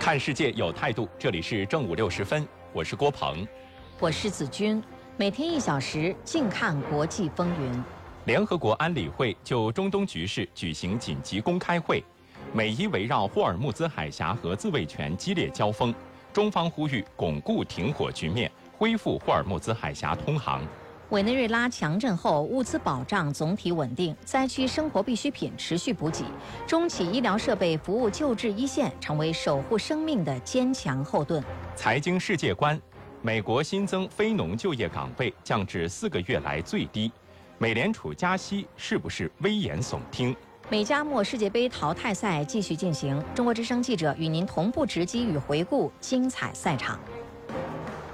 看世界有态度，这里是正午60分，我是郭鹏， 我是子君，每天1小时，静看国际风云。 联合国安理会就中东局势举行紧急公开会，美伊围绕霍尔木兹海峡和自卫权激烈交锋，中方呼吁巩固停火局面，恢复霍尔木兹海峡通航。 委内瑞拉强震后，物资保障总体稳定，灾区生活必需品持续补给，中企医疗设备服务救治一线，成为守护生命的坚强后盾。 财经世界观，美国新增非农就业岗位降至4个月来最低，美联储加息是不是危言耸听？ 美加墨世界杯淘汰赛继续进行，中国之声记者与您同步直击与回顾精彩赛场。